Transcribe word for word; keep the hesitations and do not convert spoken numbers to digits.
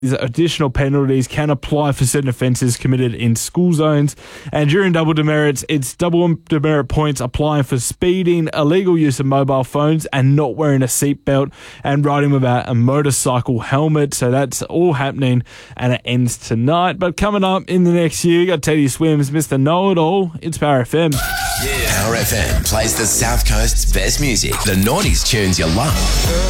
additional penalties can apply for certain offences committed in school zones. And during double demerits, it's double demerit points applying for speeding, illegal use of mobile phones, and not wearing a seatbelt, and riding without a motorcycle helmet. So that's all happening, and it ends tonight. But coming up in the next year, got Teddy Swims, Mister Know-It-All. It's Power F M. Yeah. Power F M plays the South Coast's best music, the noughties tunes you love.